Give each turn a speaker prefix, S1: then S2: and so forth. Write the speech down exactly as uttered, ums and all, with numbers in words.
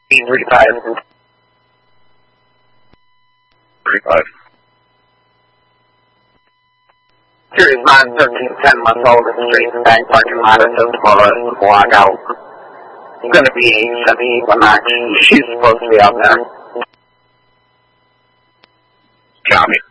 S1: thirty-five. thirty-five. Series nine thirteen, ten months old, in the street, bank parking lot, and just for a walk out. It's gonna be Chevy Equinox. She's supposed to be out there. Copy.